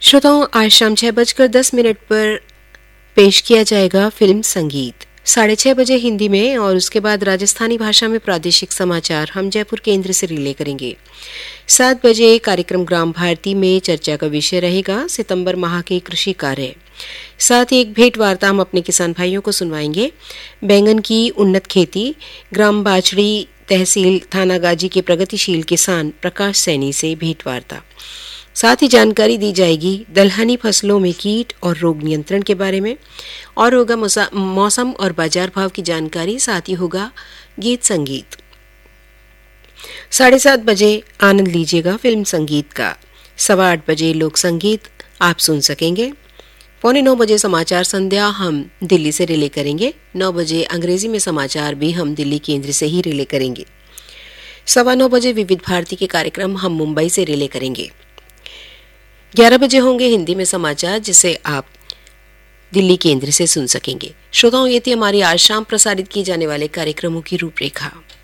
श्रोताओं, आज शाम 6:10 पर पेश किया जाएगा फिल्म संगीत। 6:30 बजे हिंदी में और उसके बाद राजस्थानी भाषा में प्रादेशिक समाचार हम जयपुर केंद्र से रिले करेंगे। 7 बजे कार्यक्रम ग्राम भारती में चर्चा का विषय रहेगा सितंबर माह के कृषि कार्य। साथ ही एक भेंट वार्ता हम अपने किसान भाइयों को सुनवाएंगे। बैंगन की उन्नत खेती, ग्राम बाचड़ी तहसील थानागाजी के प्रगतिशील किसान प्रकाश सैनी से भेंट वार्ता। साथ ही जानकारी दी जाएगी दलहनी फसलों में कीट और रोग नियंत्रण के बारे में, और होगा मौसम और बाजार भाव की जानकारी। साथ ही होगा गीत संगीत। 7:30 बजे आनंद लीजिएगा फिल्म संगीत का। 8:15 बजे लोक संगीत आप सुन सकेंगे। 8:45 बजे समाचार संध्या हम दिल्ली से रिले करेंगे। 9 बजे अंग्रेजी में समाचार भी हम दिल्ली केंद्र से ही रिले करेंगे। 9:15 बजे विविध भारती के कार्यक्रम हम मुंबई से रिले करेंगे। 11 बजे होंगे हिंदी में समाचार, जिसे आप दिल्ली केंद्र से सुन सकेंगे। श्रोताओं, ये थी हमारी आज शाम प्रसारित किए जाने वाले कार्यक्रमों की रूपरेखा।